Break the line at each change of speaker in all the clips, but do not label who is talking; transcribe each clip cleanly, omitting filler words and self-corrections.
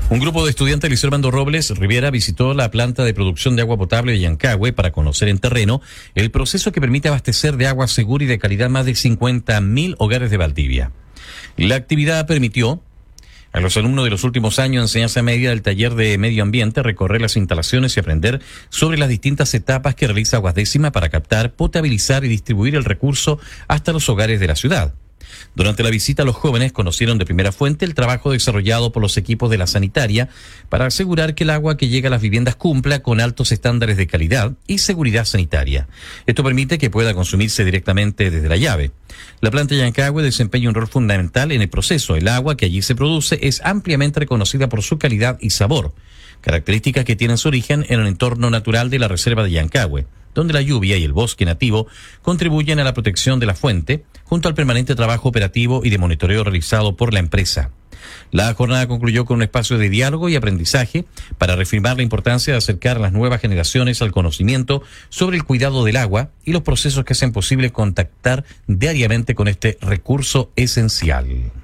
Un grupo de estudiantes de Liceo Armando Robles Riviera visitó la planta de producción de agua potable de Yancagüe para conocer en terreno el proceso que permite abastecer de agua segura y de calidad más de 50.000 hogares de Valdivia. La actividad permitió a los alumnos de los últimos años de enseñanza media del taller de medio ambiente recorrer las instalaciones y aprender sobre las distintas etapas que realiza Aguas Décima para captar, potabilizar y distribuir el recurso hasta los hogares de la ciudad. Durante la visita, los jóvenes conocieron de primera fuente el trabajo desarrollado por los equipos de la sanitaria para asegurar que el agua que llega a las viviendas cumpla con altos estándares de calidad y seguridad sanitaria. Esto permite que pueda consumirse directamente desde la llave. La planta Yancagüe desempeña un rol fundamental en el proceso. El agua que allí se produce es ampliamente reconocida por su calidad y sabor, características que tienen su origen en el entorno natural de la reserva de Yancagüe, donde la lluvia y el bosque nativo contribuyen a la protección de la fuente, junto al permanente trabajo operativo y de monitoreo realizado por la empresa. La jornada concluyó con un espacio de diálogo y aprendizaje para reafirmar la importancia de acercar a las nuevas generaciones al conocimiento sobre el cuidado del agua y los procesos que hacen posible contactar diariamente con este recurso esencial.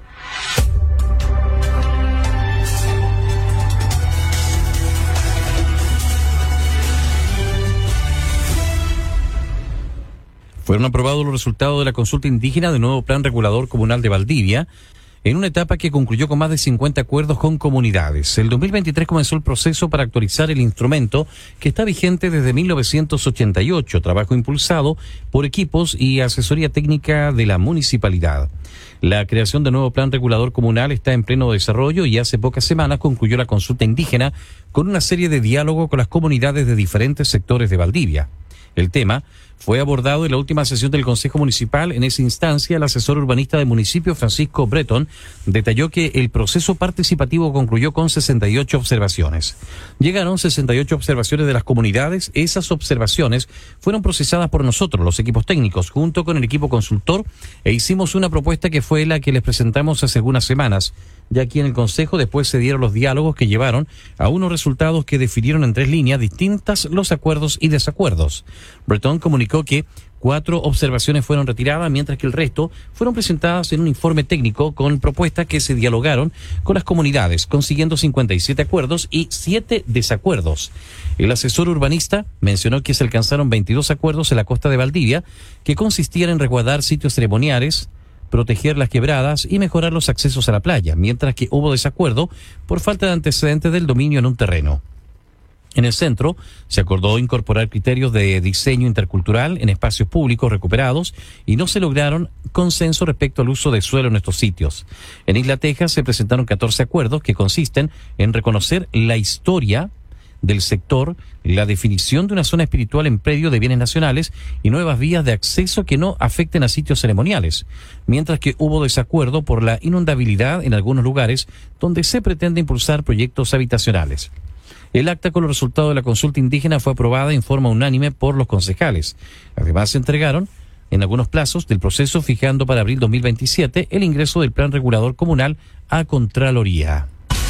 Fueron aprobados los resultados de la consulta indígena del nuevo Plan Regulador Comunal de Valdivia, en una etapa que concluyó con más de 50 acuerdos con comunidades. El 2023 comenzó el proceso para actualizar el instrumento que está vigente desde 1988, trabajo impulsado por equipos y asesoría técnica de la municipalidad. La creación del nuevo Plan Regulador Comunal está en pleno desarrollo y hace pocas semanas concluyó la consulta indígena con una serie de diálogos con las comunidades de diferentes sectores de Valdivia. El tema fue abordado en la última sesión del Consejo Municipal. En esa instancia, el asesor urbanista del municipio, Francisco Breton, detalló que el proceso participativo concluyó con 68 observaciones. Llegaron 68 observaciones de las comunidades. Esas observaciones fueron procesadas por nosotros, los equipos técnicos, junto con el equipo consultor, e hicimos una propuesta que fue la que les presentamos hace algunas semanas. Ya aquí en el Consejo después se dieron los diálogos que llevaron a unos resultados que definieron en 3 líneas distintas los acuerdos y desacuerdos. Breton comunicó que 4 observaciones fueron retiradas, mientras que el resto fueron presentadas en un informe técnico con propuestas que se dialogaron con las comunidades, consiguiendo 57 acuerdos y 7 desacuerdos. El asesor urbanista mencionó que se alcanzaron 22 acuerdos en la costa de Valdivia, que consistían en resguardar sitios ceremoniales, proteger las quebradas y mejorar los accesos a la playa, mientras que hubo desacuerdo por falta de antecedentes del dominio en un terreno. En el centro se acordó incorporar criterios de diseño intercultural en espacios públicos recuperados y no se lograron consenso respecto al uso de suelo en estos sitios. En Isla Tejas se presentaron 14 acuerdos que consisten en reconocer la historia del sector, la definición de una zona espiritual en predio de bienes nacionales y nuevas vías de acceso que no afecten a sitios ceremoniales, mientras que hubo desacuerdo por la inundabilidad en algunos lugares donde se pretende impulsar proyectos habitacionales. El acta con los resultados de la consulta indígena fue aprobada en forma unánime por los concejales. Además, se entregaron en algunos plazos del proceso, fijando para abril 2027 el ingreso del Plan Regulador Comunal a Contraloría.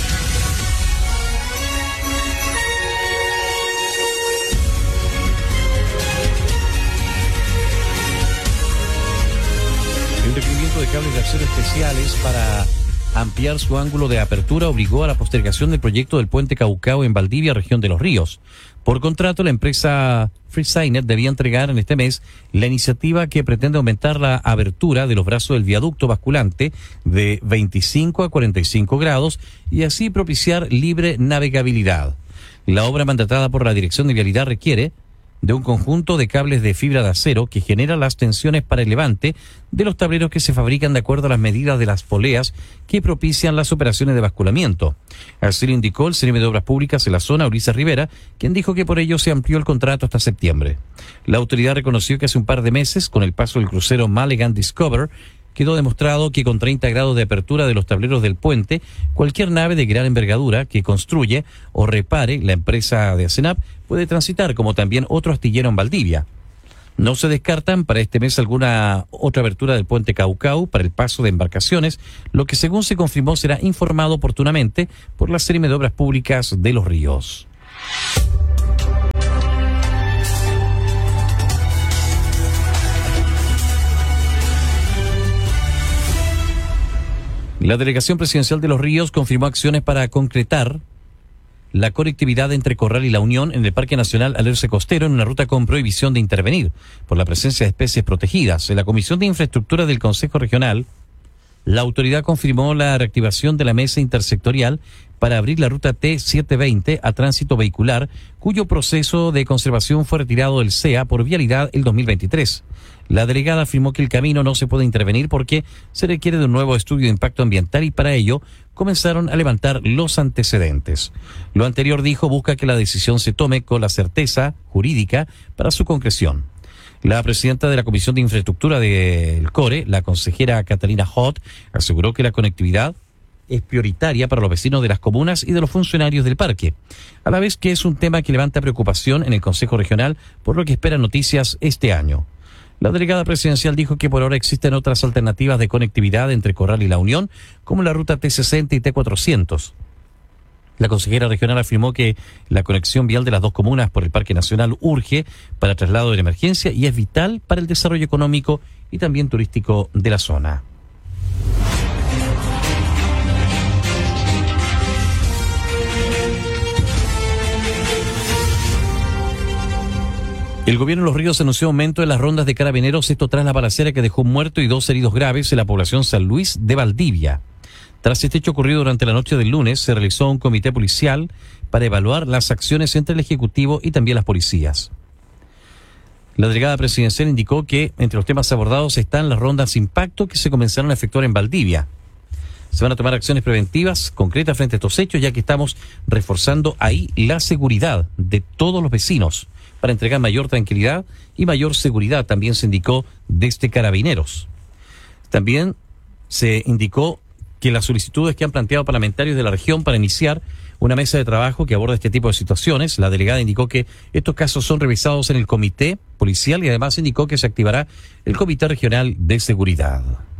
El requerimiento de cables de acero especiales para ampliar su ángulo de apertura obligó a la postergación del proyecto del puente Caucao en Valdivia, región de Los Ríos. Por contrato, la empresa Freesigner debía entregar en este mes la iniciativa que pretende aumentar la abertura de los brazos del viaducto basculante de 25 a 45 grados y así propiciar libre navegabilidad. La obra mandatada por la Dirección de Vialidad requiere de un conjunto de cables de fibra de acero que genera las tensiones para el levante de los tableros que se fabrican de acuerdo a las medidas de las poleas que propician las operaciones de basculamiento. Así lo indicó el CNM de Obras Públicas en la zona, Ulises Rivera, quien dijo que por ello se amplió el contrato hasta septiembre. La autoridad reconoció que hace un par de meses, con el paso del crucero Mulligan Discover, quedó demostrado que con 30 grados de apertura de los tableros del puente, cualquier nave de gran envergadura que construye o repare la empresa de ACENAP puede transitar, como también otro astillero en Valdivia. No se descartan para este mes alguna otra abertura del puente Caucao para el paso de embarcaciones, lo que según se confirmó será informado oportunamente por la CNM de Obras Públicas de Los Ríos. La Delegación Presidencial de Los Ríos confirmó acciones para concretar la conectividad entre Corral y La Unión en el Parque Nacional Alerce Costero en una ruta con prohibición de intervenir por la presencia de especies protegidas. En la Comisión de Infraestructura del Consejo Regional, la autoridad confirmó la reactivación de la mesa intersectorial para abrir la ruta T720 a tránsito vehicular, cuyo proceso de conservación fue retirado del CEA por vialidad el 2023. La delegada afirmó que el camino no se puede intervenir porque se requiere de un nuevo estudio de impacto ambiental y para ello comenzaron a levantar los antecedentes. Lo anterior, dijo, busca que la decisión se tome con la certeza jurídica para su concreción. La presidenta de la Comisión de Infraestructura del CORE, la consejera Catalina Hot, aseguró que la conectividad es prioritaria para los vecinos de las comunas y de los funcionarios del parque, a la vez que es un tema que levanta preocupación en el Consejo Regional, por lo que esperan noticias este año. La delegada presidencial dijo que por ahora existen otras alternativas de conectividad entre Corral y La Unión, como la ruta T60 y T400. La consejera regional afirmó que la conexión vial de las dos comunas por el Parque Nacional urge para traslado de emergencia y es vital para el desarrollo económico y también turístico de la zona. El gobierno de Los Ríos anunció aumento en las rondas de carabineros, esto tras la balacera que dejó un muerto y 2 heridos graves en la población San Luis de Valdivia. Tras este hecho ocurrido durante la noche del lunes, se realizó un comité policial para evaluar las acciones entre el Ejecutivo y también las policías. La delegada presidencial indicó que entre los temas abordados están las rondas impacto que se comenzaron a efectuar en Valdivia. Se van a tomar acciones preventivas concretas frente a estos hechos, ya que estamos reforzando ahí la seguridad de todos los vecinos para entregar mayor tranquilidad y mayor seguridad, también se indicó desde Carabineros. También se indicó que las solicitudes que han planteado parlamentarios de la región para iniciar una mesa de trabajo que aborda este tipo de situaciones, la delegada indicó que estos casos son revisados en el comité policial y además indicó que se activará el Comité Regional de Seguridad.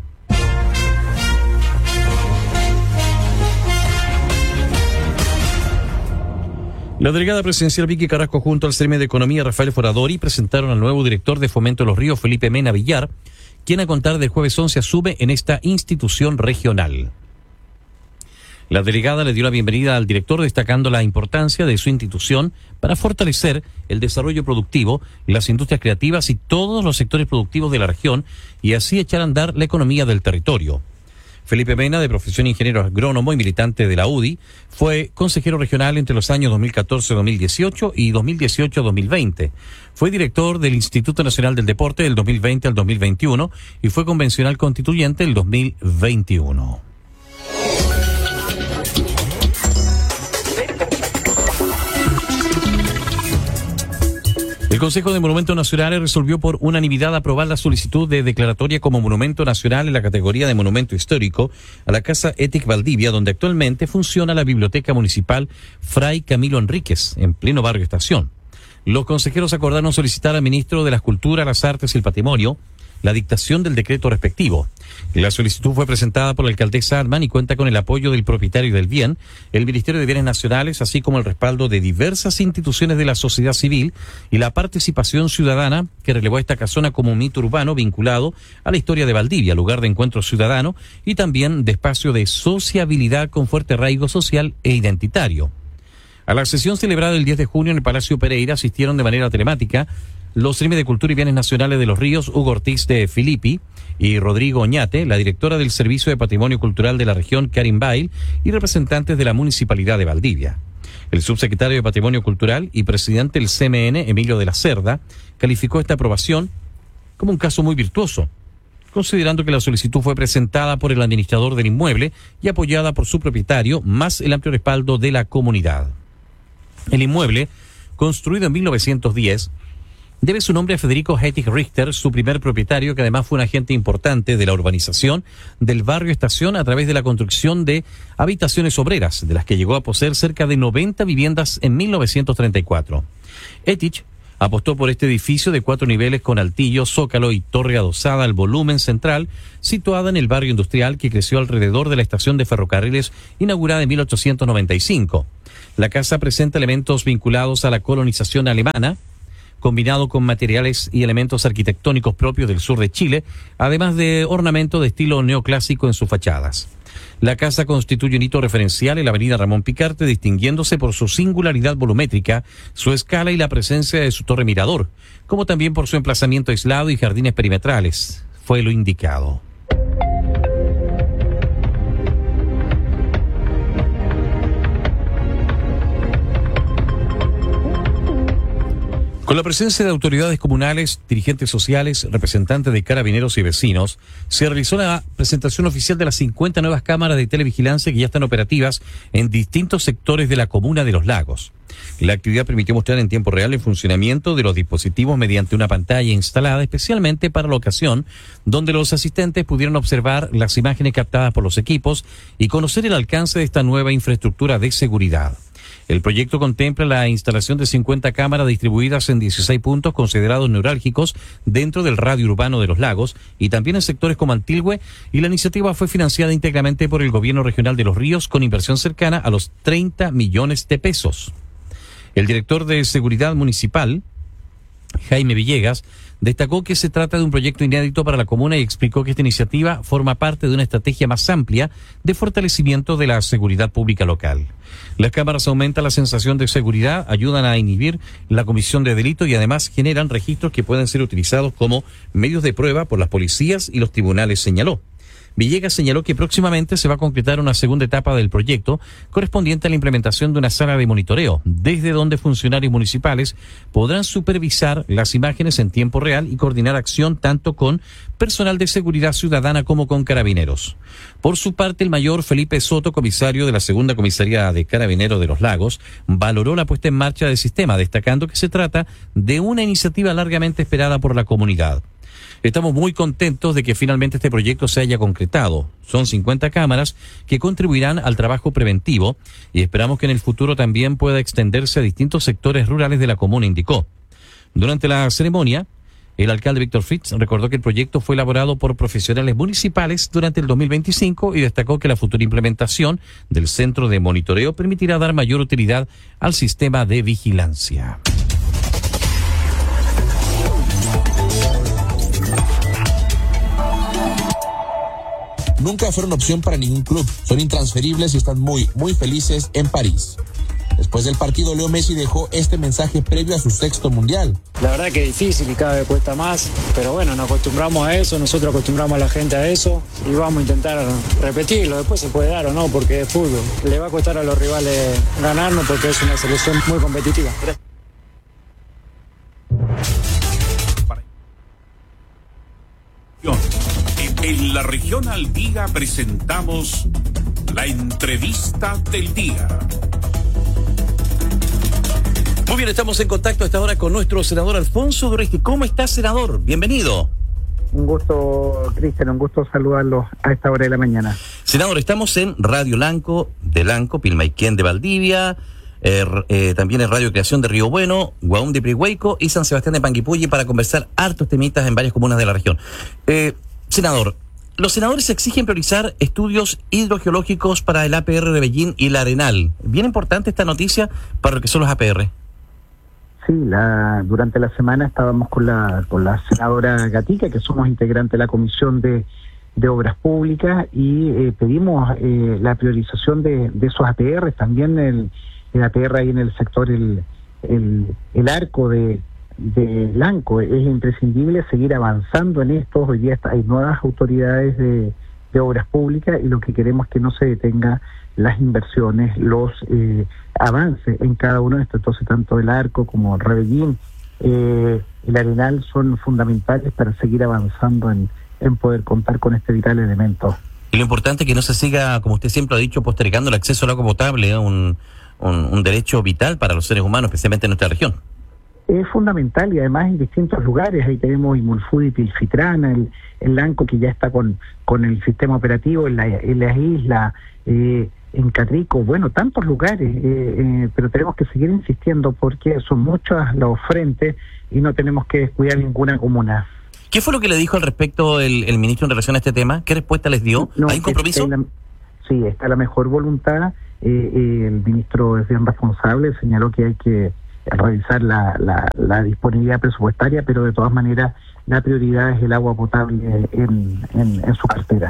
La delegada presidencial Vicky Carrasco junto al CM de Economía Rafael Foradori presentaron al nuevo director de Fomento de los Ríos, Felipe Mena Villar, quien a contar del jueves 11 asume en esta institución regional. La delegada le dio la bienvenida al director destacando la importancia de su institución para fortalecer el desarrollo productivo, las industrias creativas y todos los sectores productivos de la región y así echar a andar la economía del territorio. Felipe Mena, de profesión ingeniero agrónomo y militante de la UDI, fue consejero regional entre los años 2014-2018 y 2018-2020. Fue director del Instituto Nacional del Deporte del 2020 al 2021 y fue convencional constituyente del 2021. El Consejo de Monumentos Nacionales resolvió por unanimidad aprobar la solicitud de declaratoria como monumento nacional en la categoría de monumento histórico a la Casa Étic Valdivia, donde actualmente funciona la Biblioteca Municipal Fray Camilo Enríquez, en pleno barrio Estación. Los consejeros acordaron solicitar al ministro de las Culturas, las Artes y el Patrimonio la dictación del decreto respectivo. La solicitud fue presentada por la alcaldesa Arman y cuenta con el apoyo del propietario del bien, el Ministerio de Bienes Nacionales, así como el respaldo de diversas instituciones de la sociedad civil y la participación ciudadana que relevó a esta casona como un mito urbano vinculado a la historia de Valdivia, lugar de encuentro ciudadano y también de espacio de sociabilidad con fuerte arraigo social e identitario. A la sesión celebrada el 10 de junio en el Palacio Pereira asistieron de manera telemática los CRIME de Cultura y Bienes Nacionales de Los Ríos, Hugo Ortiz de Filippi y Rodrigo Oñate, la directora del Servicio de Patrimonio Cultural de la región, Karin Bail, y representantes de la Municipalidad de Valdivia. El subsecretario de Patrimonio Cultural y presidente del CMN, Emilio de la Cerda, calificó esta aprobación como un caso muy virtuoso, considerando que la solicitud fue presentada por el administrador del inmueble y apoyada por su propietario, más el amplio respaldo de la comunidad. El inmueble, construido en 1910, debe su nombre a Federico Heitig Richter, su primer propietario, que además fue un agente importante de la urbanización del barrio Estación a través de la construcción de habitaciones obreras, de las que llegó a poseer cerca de 90 viviendas en 1934. Heitig apostó por este edificio de 4 niveles con altillo, zócalo y torre adosada al volumen central, situada en el barrio industrial que creció alrededor de la estación de ferrocarriles inaugurada en 1895. La casa presenta elementos vinculados a la colonización alemana, combinado con materiales y elementos arquitectónicos propios del sur de Chile, además de ornamento de estilo neoclásico en sus fachadas. La casa constituye un hito referencial en la avenida Ramón Picarte, distinguiéndose por su singularidad volumétrica, su escala y la presencia de su torre mirador, como también por su emplazamiento aislado y jardines perimetrales. Fue lo indicado. Con la presencia de autoridades comunales, dirigentes sociales, representantes de carabineros y vecinos, se realizó la presentación oficial de las 50 nuevas cámaras de televigilancia que ya están operativas en distintos sectores de la comuna de Los Lagos. La actividad permitió mostrar en tiempo real el funcionamiento de los dispositivos mediante una pantalla instalada especialmente para la ocasión, donde los asistentes pudieron observar las imágenes captadas por los equipos y conocer el alcance de esta nueva infraestructura de seguridad. El proyecto contempla la instalación de 50 cámaras distribuidas en 16 puntos considerados neurálgicos dentro del radio urbano de Los Lagos y también en sectores como Antilhue, y la iniciativa fue financiada íntegramente por el Gobierno Regional de Los Ríos con inversión cercana a los 30 millones de pesos. El director de Seguridad Municipal, Jaime Villegas, destacó que se trata de un proyecto inédito para la comuna y explicó que esta iniciativa forma parte de una estrategia más amplia de fortalecimiento de la seguridad pública local. Las cámaras aumentan la sensación de seguridad, ayudan a inhibir la comisión de delitos y además generan registros que pueden ser utilizados como medios de prueba por las policías y los tribunales, señaló. Villegas señaló que próximamente se va a concretar una segunda etapa del proyecto correspondiente a la implementación de una sala de monitoreo, desde donde funcionarios municipales podrán supervisar las imágenes en tiempo real y coordinar acción tanto con personal de seguridad ciudadana como con carabineros. Por su parte, el mayor Felipe Soto, comisario de la Segunda Comisaría de Carabineros de Los Lagos, valoró la puesta en marcha del sistema, destacando que se trata de una iniciativa largamente esperada por la comunidad. Estamos muy contentos de que finalmente este proyecto se haya concretado. Son 50 cámaras que contribuirán al trabajo preventivo y esperamos que en el futuro también pueda extenderse a distintos sectores rurales de la comuna, indicó. Durante la ceremonia, el alcalde Víctor Fritz recordó que el proyecto fue elaborado por profesionales municipales durante el 2025 y destacó que la futura implementación del centro de monitoreo permitirá dar mayor utilidad al sistema de vigilancia.
Nunca fueron opción para ningún club, son intransferibles y están muy felices en París. Después del partido, Leo Messi dejó este mensaje previo a su 6º mundial.
La verdad que es difícil y cada vez cuesta más, pero bueno, nos acostumbramos a eso, nosotros acostumbramos a la gente a eso y vamos a intentar repetirlo, después se puede dar o no, porque es fútbol. Le va a costar a los rivales ganarnos porque es una selección muy competitiva.
En la región Albiga presentamos la entrevista del día.
Muy bien, estamos en contacto a esta hora con nuestro senador Alfonso Duresti. ¿Cómo está, senador? Bienvenido.
Un gusto, Cristian, un gusto saludarlos a esta hora de la mañana.
Senador, estamos en Radio Lanco, de Lanco, Pilmaiquén de Valdivia, también en Radio Creación de Río Bueno, Guaún de Prihueico y San Sebastián de Panguipulli para conversar hartos temitas en varias comunas de la región. Senador, los senadores exigen priorizar estudios hidrogeológicos para el APR de Bellín y la Arenal. Bien importante esta noticia para lo que son los APR.
Sí, durante la semana estábamos con la senadora Gatica, que somos integrantes de la Comisión de Obras Públicas, y pedimos la priorización de esos APR, también el APR ahí en el sector, el arco de Lanco. Es imprescindible seguir avanzando en esto. Hoy día hay nuevas autoridades de obras públicas y lo que queremos es que no se detenga las inversiones, los avances en cada uno de estos. Entonces, tanto el arco como el Rebellín, el Arenal son fundamentales para seguir avanzando en poder contar con este vital elemento.
Y lo importante es que no se siga, como usted siempre ha dicho, postergando el acceso al agua potable, un derecho vital para los seres humanos, especialmente en nuestra región.
Es fundamental y además en distintos lugares. Ahí tenemos Imulfud y Pilfitrana, el Lanco que ya está con el sistema operativo, en la isla, en Catrico, bueno, tantos lugares, pero tenemos que seguir insistiendo porque son muchos los frentes y no tenemos que descuidar ninguna comuna.
¿Qué fue lo que le dijo al respecto el ministro en relación a este tema? ¿Qué respuesta les dio? ¿Hay un compromiso?
Sí, está la mejor voluntad. El ministro es bien responsable, señaló que hay que revisar la disponibilidad presupuestaria, pero de todas maneras la prioridad es el agua potable en su cartera.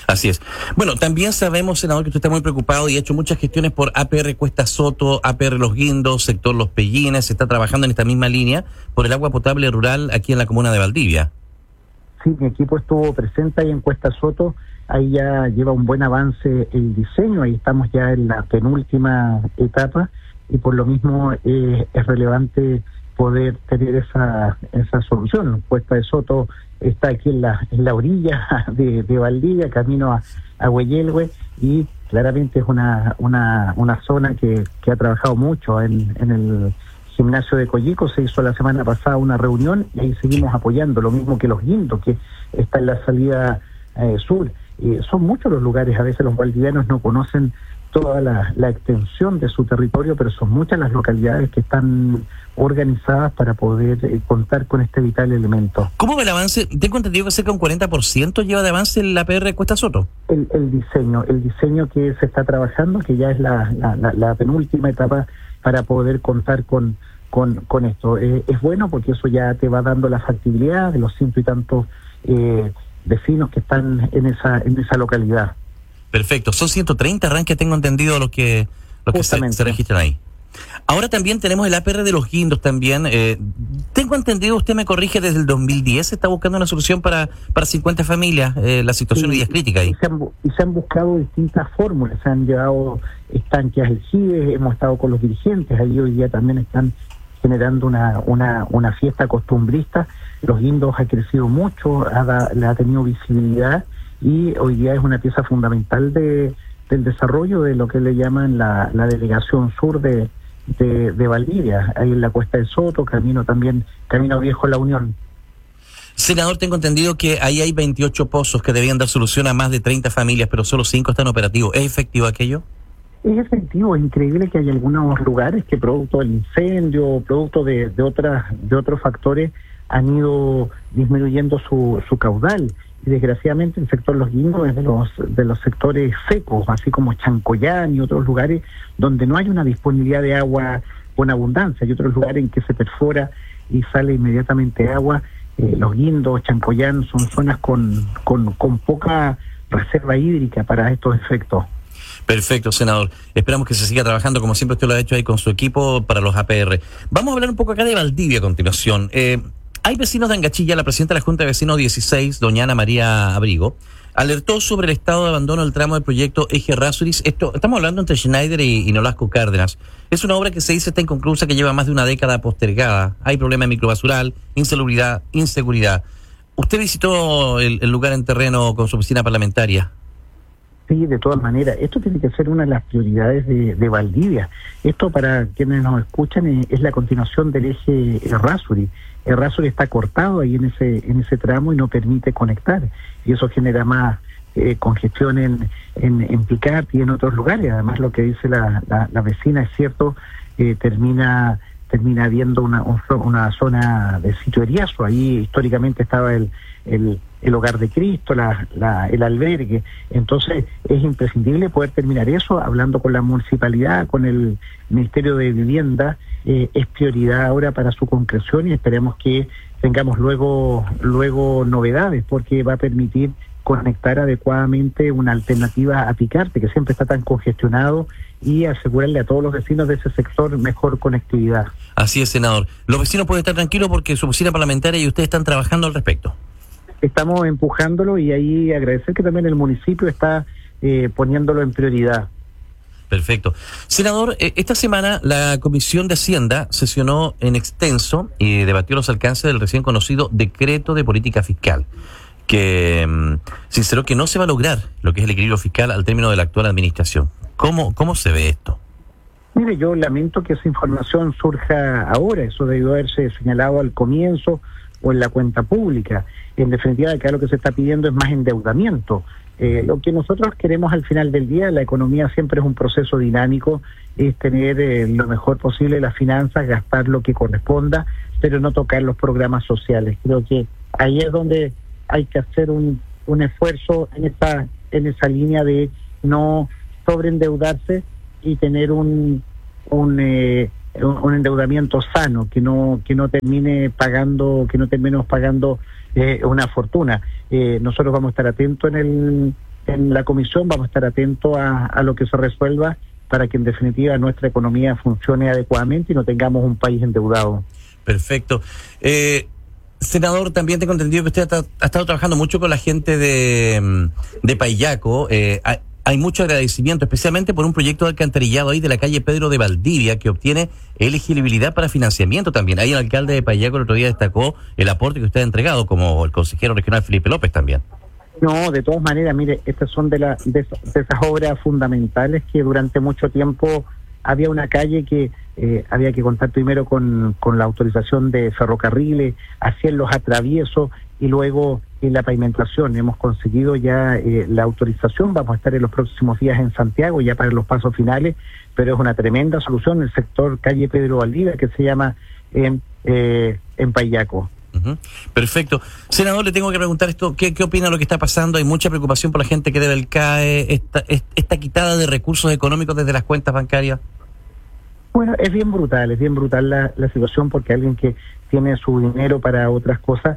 Así es. Bueno, también sabemos, senador, que usted está muy preocupado y ha hecho muchas gestiones por APR Cuesta Soto, APR Los Guindos, sector Los Pellines. Se está trabajando en esta misma línea por el agua potable rural aquí en la comuna de Valdivia.
Sí, mi equipo estuvo presente ahí en Cuesta Soto. Ahí ya lleva un buen avance el diseño. Ahí estamos ya en la penúltima etapa y por lo mismo es relevante poder tener esa solución. Cuesta de Soto está aquí en la orilla de Valdivia, camino a Hueyelgue, y claramente es una zona que ha trabajado mucho en el gimnasio de Coyico. Se hizo la semana pasada una reunión y ahí seguimos apoyando, lo mismo que Los Guindos, que está en la salida sur. Son muchos los lugares, a veces los valdivianos no conocen toda la extensión de su territorio, pero son muchas las localidades que están organizadas para poder contar con este vital elemento.
¿Cómo ve el avance? Tengo entendido que cerca de un 40% lleva de avance el APR Cuesta Soto.
El diseño que se está trabajando, que ya es la penúltima etapa para poder contar con esto. Es bueno porque eso ya te va dando la factibilidad de los ciento y tantos vecinos que están en esa localidad.
Perfecto, son 130 arranques, tengo entendido, los que se registran ahí. Ahora también tenemos el APR de Los Guindos también. Tengo entendido, usted me corrige, desde el 2010 se está buscando una solución para 50 familias. La situación hoy día es crítica ahí.
Se han buscado distintas fórmulas, se han llevado estanques aljibes, hemos estado con los dirigentes, ahí hoy día también están generando una fiesta costumbrista. Los Guindos ha crecido mucho, le ha tenido visibilidad y hoy día es una pieza fundamental del desarrollo de lo que le llaman la delegación sur de Valdivia, ahí en la Cuesta de Soto, Camino Viejo La Unión.
Senador, tengo entendido que ahí hay 28 pozos que debían dar solución a más de 30 familias, pero solo 5 están operativos. ¿Es efectivo aquello?
Es efectivo, es increíble que hay algunos lugares que producto del incendio, producto de otros factores, han ido disminuyendo su caudal. Y desgraciadamente el sector Los Guindos es de los sectores secos, así como Chancoyán y otros lugares donde no hay una disponibilidad de agua con abundancia. Hay otros lugares en que se perfora y sale inmediatamente agua. Los Guindos, Chancoyán son zonas con poca reserva hídrica para estos efectos.
Perfecto, senador. Esperamos que se siga trabajando, como siempre usted lo ha hecho ahí con su equipo, para los APR. Vamos a hablar un poco acá de Valdivia a continuación. Hay vecinos de Angachilla. La presidenta de la Junta de Vecinos 16, doña Ana María Abrigo, alertó sobre el estado de abandono del tramo del proyecto Eje Errázuriz. Estamos hablando entre Schneider y Nolasco Cárdenas. Es una obra que se dice está inconclusa, que lleva más de una década postergada. Hay problemas microbasural, insalubridad, inseguridad. ¿Usted visitó el lugar en terreno con su oficina parlamentaria?
Sí, de todas maneras. Esto tiene que ser una de las prioridades de Valdivia. Esto, para quienes nos escuchan, es la continuación del eje Errázuriz. Errázuriz está cortado ahí en ese tramo y no permite conectar. Y eso genera más congestión en Picarte y en otros lugares. Además, lo que dice la vecina es cierto, termina habiendo una zona de sitio Eriazo. Ahí históricamente estaba el Hogar de Cristo, el albergue. Entonces es imprescindible poder terminar eso, hablando con la municipalidad, con el Ministerio de Vivienda. Es prioridad ahora para su concreción y esperemos que tengamos luego novedades, porque va a permitir conectar adecuadamente una alternativa a Picarte, que siempre está tan congestionado, y asegurarle a todos los vecinos de ese sector mejor conectividad.
Así es, senador. Los vecinos pueden estar tranquilos porque su oficina parlamentaria y ustedes están trabajando al respecto.
Estamos empujándolo y ahí agradecer que también el municipio está poniéndolo en prioridad.
Perfecto. Senador, esta semana la Comisión de Hacienda sesionó en extenso y debatió los alcances del recién conocido Decreto de Política Fiscal, que sinceró que no se va a lograr lo que es el equilibrio fiscal al término de la actual administración. ¿Cómo se ve esto?
Mire, yo lamento que esa información surja ahora. Eso debió haberse señalado al comienzo o en la cuenta pública. En definitiva, acá lo que se está pidiendo es más endeudamiento. Lo que nosotros queremos al final del día, la economía siempre es un proceso dinámico, es tener lo mejor posible las finanzas, gastar lo que corresponda, pero no tocar los programas sociales. Creo que ahí es donde hay que hacer un esfuerzo en esa línea de no sobreendeudarse y tener un endeudamiento sano, que no terminemos pagando una fortuna. Nosotros vamos a estar atentos en en la comisión vamos a estar atentos a lo que se resuelva para que en definitiva nuestra economía funcione adecuadamente y no tengamos un país endeudado.
Perfecto. Senador, también tengo entendido que usted ha estado trabajando mucho con la gente de Paillaco. Hay mucho agradecimiento, especialmente por un proyecto de alcantarillado ahí de la calle Pedro de Valdivia, que obtiene elegibilidad para financiamiento también. Ahí el alcalde de Paillaco el otro día destacó el aporte que usted ha entregado, como el consejero regional Felipe López también.
No, de todas maneras, mire, estas son de esas obras fundamentales que durante mucho tiempo había una calle que había que contar primero con la autorización de ferrocarriles, hacían los atraviesos y luego la pavimentación. Hemos conseguido ya la autorización, vamos a estar en los próximos días en Santiago ya para los pasos finales, pero es una tremenda solución el sector calle Pedro Valdivia que se llama en Paillaco.
Uh-huh. Perfecto. Senador, le tengo que preguntar esto, ¿qué opina de lo que está pasando? Hay mucha preocupación por la gente que debe el CAE, esta quitada de recursos económicos desde las cuentas bancarias.
Bueno, es bien brutal la situación, porque alguien que tiene su dinero para otras cosas,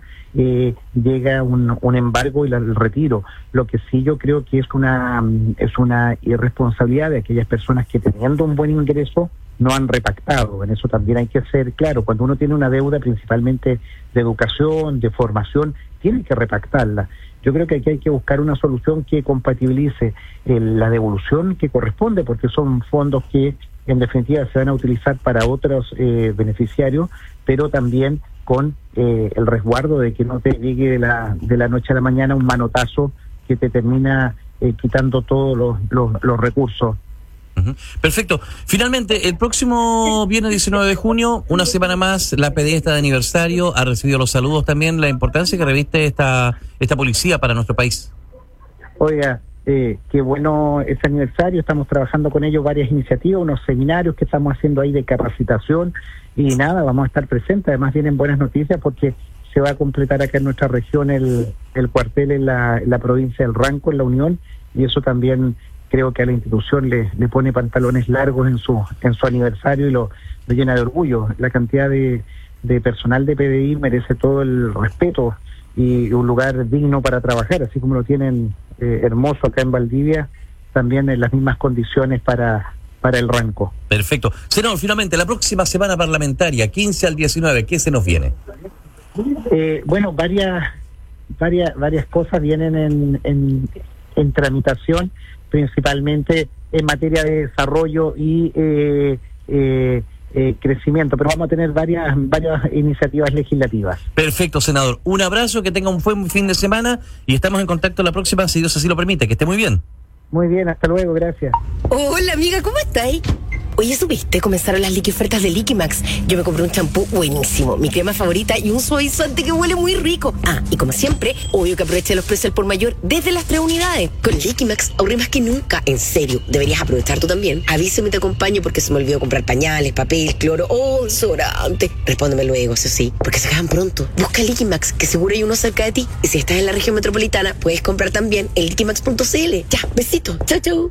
llega un embargo y el retiro. Lo que sí yo creo que es una irresponsabilidad de aquellas personas que teniendo un buen ingreso no han repactado. En eso también hay que ser claro. Cuando uno tiene una deuda principalmente de educación, de formación, tiene que repactarla. Yo creo que aquí hay que buscar una solución que compatibilice la devolución que corresponde, porque son fondos que en definitiva se van a utilizar para otros beneficiarios, pero también con el resguardo de que no te llegue de la noche a la mañana un manotazo que te termina quitando todos los recursos.
Uh-huh. Perfecto. Finalmente, el próximo viernes 19 de junio, una semana más, la PDI está de aniversario, ha recibido los saludos también, la importancia que reviste esta policía para nuestro país.
Oiga, qué bueno ese aniversario, estamos trabajando con ellos varias iniciativas, unos seminarios que estamos haciendo ahí de capacitación y nada, vamos a estar presentes. Además vienen buenas noticias porque se va a completar acá en nuestra región el cuartel en la provincia del Ranco, en la Unión, y eso también creo que a la institución le pone pantalones largos en su aniversario y lo llena de orgullo. La cantidad de personal de PDI merece todo el respeto y un lugar digno para trabajar, así como lo tienen hermoso acá en Valdivia, también en las mismas condiciones para el Ranco.
Perfecto. Senador, finalmente, la próxima semana parlamentaria, 15 al 19, ¿qué se nos viene?
Bueno, varias cosas vienen en tramitación, principalmente en materia de desarrollo y crecimiento, pero vamos a tener varias iniciativas legislativas.
Perfecto, senador. Un abrazo, que tenga un buen fin de semana y estamos en contacto la próxima, si Dios así lo permite. Que esté muy bien.
Muy bien, hasta luego, gracias.
Hola, amiga, ¿cómo estáis? Oye, ¿supiste? Comenzaron las ofertas de Liquimax. Yo me compré un champú buenísimo, mi crema favorita y un suavizante que huele muy rico. Ah, y como siempre, obvio que aproveché los precios al por mayor desde las 3 unidades. Con Liquimax ahorré más que nunca. En serio, deberías aprovechar tú también. Avísame y te acompaño porque se me olvidó comprar pañales, papel, cloro o desodorante. Respóndeme luego, eso sí, porque se acaban pronto. Busca Liquimax, que seguro hay uno cerca de ti. Y si estás en la región metropolitana, puedes comprar también en liquimax.cl. Ya, besito. Chau, chau.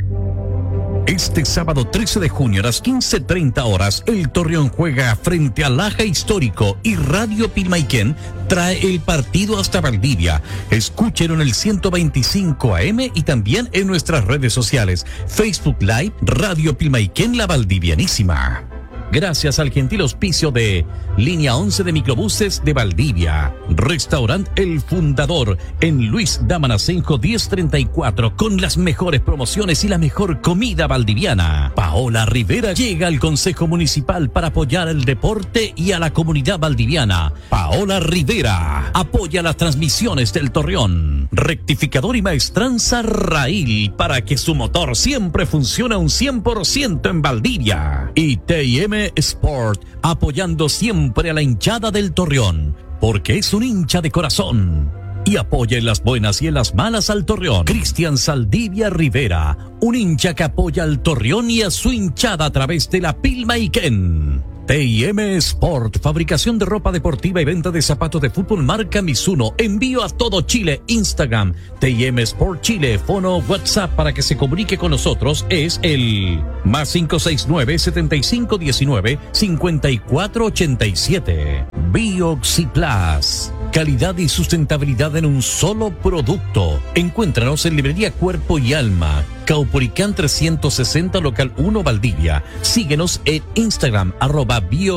Este sábado 13 de junio a las 15:30 horas, el Torreón juega frente al Laja Histórico y Radio Pilmaiquén trae el partido hasta Valdivia. Escúchenlo en el 125 AM y también en nuestras redes sociales. Facebook Live, Radio Pilmaiquén, la Valdivianísima. Gracias al gentil auspicio de Línea 11 de Microbuses de Valdivia, Restaurant El Fundador en Luis Damanacenjo 1034, con las mejores promociones y la mejor comida valdiviana. Paola Rivera llega al Consejo Municipal para apoyar el deporte y a la comunidad valdiviana. Paola Rivera apoya las transmisiones del Torreón. Rectificador y maestranza Rail para que su motor siempre funcione un 100% en Valdivia. Y T&M Sport, apoyando siempre a la hinchada del Torreón, porque es un hincha de corazón y apoya en las buenas y en las malas al Torreón. Cristian Saldivia Rivera, un hincha que apoya al Torreón y a su hinchada a través de la Pilmaiquén. T&M Sport, fabricación de ropa deportiva y venta de zapatos de fútbol marca Mizuno. Envío a todo Chile. Instagram, T&M Sport Chile. Fono WhatsApp para que se comunique con nosotros es el +569 7519 5487. Bioxi Plus, Calidad y sustentabilidad en un solo producto. Encuéntranos en Librería Cuerpo y Alma, Caupolicán 360, local 1, Valdivia. Síguenos en Instagram, @bio